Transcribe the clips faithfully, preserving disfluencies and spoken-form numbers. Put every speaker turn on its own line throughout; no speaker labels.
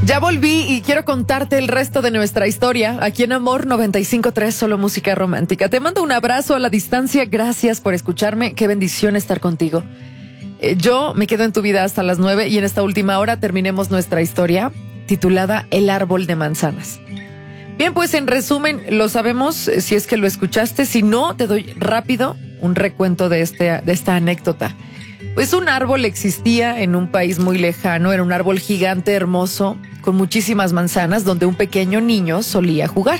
Ya volví y quiero contarte el resto de nuestra historia aquí en Amor noventa y cinco punto tres, solo música romántica. Te mando un abrazo a la distancia. Gracias por escucharme. Qué bendición estar contigo. Eh, yo me quedo en tu vida hasta las nueve y en esta última hora terminemos nuestra historia titulada El árbol de manzanas. Bien, pues en resumen, lo sabemos si es que lo escuchaste. Si no, te doy rápido un recuento de, este, de esta anécdota. Pues un árbol existía en un país muy lejano. Era un árbol gigante, hermoso, con muchísimas manzanas, donde un pequeño niño solía jugar.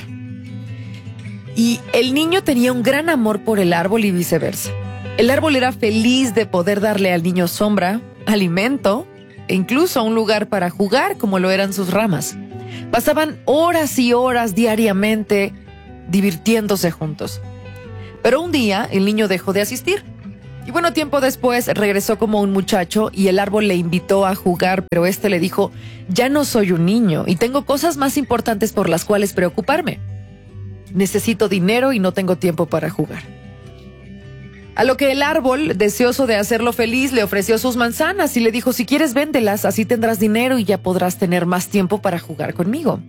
Y el niño tenía un gran amor por el árbol y viceversa. El árbol era feliz de poder darle al niño sombra, alimento e incluso un lugar para jugar, como lo eran sus ramas. Pasaban horas y horas diariamente divirtiéndose juntos. Pero un día el niño dejó de asistir. Y bueno, tiempo después regresó como un muchacho y el árbol le invitó a jugar, pero este le dijo: ya no soy un niño y tengo cosas más importantes por las cuales preocuparme. Necesito dinero y no tengo tiempo para jugar. A lo que el árbol, deseoso de hacerlo feliz, le ofreció sus manzanas y le dijo: si quieres, véndelas, así tendrás dinero y ya podrás tener más tiempo para jugar conmigo.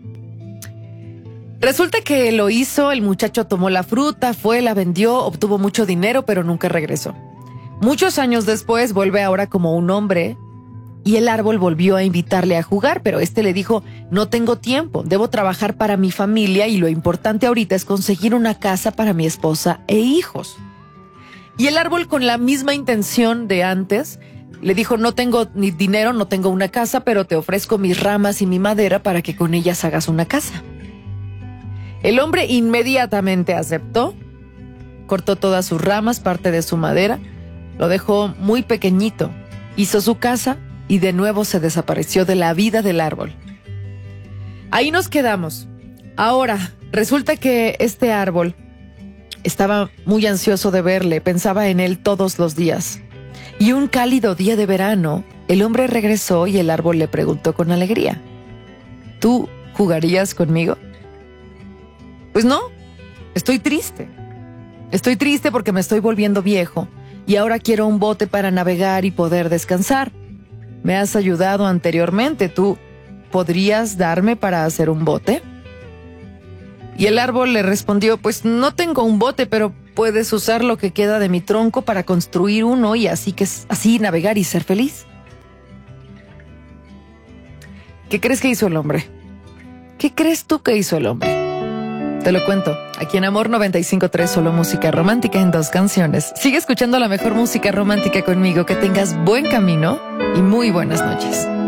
Resulta que lo hizo, el muchacho tomó la fruta, fue, la vendió, obtuvo mucho dinero, pero nunca regresó. Muchos años después vuelve ahora como un hombre y el árbol volvió a invitarle a jugar, pero este le dijo: no tengo tiempo, debo trabajar para mi familia y lo importante ahorita es conseguir una casa para mi esposa e hijos. Y el árbol, con la misma intención de antes, le dijo: no tengo ni dinero, no tengo una casa, pero te ofrezco mis ramas y mi madera para que con ellas hagas una casa. El hombre inmediatamente aceptó, cortó todas sus ramas, parte de su madera, lo dejó muy pequeñito, hizo su casa y de nuevo se desapareció de la vida del árbol. Ahí nos quedamos. Ahora, resulta que este árbol estaba muy ansioso de verle, pensaba en él todos los días. Y un cálido día de verano, el hombre regresó y el árbol le preguntó con alegría: ¿tú jugarías conmigo? Pues no, estoy triste. Estoy triste porque me estoy volviendo viejo y ahora quiero un bote para navegar y poder descansar. Me has ayudado anteriormente, ¿tú podrías darme para hacer un bote? Y el árbol le respondió: pues no tengo un bote, pero puedes usar lo que queda de mi tronco para construir uno y así, que, así navegar y ser feliz. ¿Qué crees que hizo el hombre? ¿Qué crees tú que hizo el hombre? Te lo cuento, aquí en Amor noventa y cinco punto tres, solo música romántica en dos canciones. Sigue escuchando la mejor música romántica conmigo, que tengas buen camino y muy buenas noches.